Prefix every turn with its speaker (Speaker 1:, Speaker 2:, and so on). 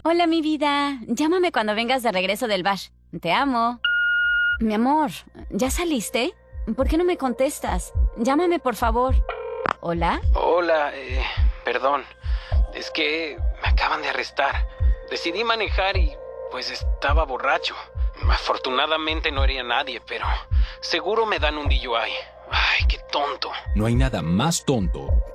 Speaker 1: Hola, mi vida. Llámame cuando vengas de regreso del bar. Te amo. Mi amor, ¿ya saliste? ¿Por qué no me contestas? Llámame, por favor. ¿Hola?
Speaker 2: Hola, perdón. Es que me acaban de arrestar. Decidí manejar y pues estaba borracho. Afortunadamente no hería a nadie, pero seguro me dan un DUI. Ay, qué tonto.
Speaker 3: No hay nada más tonto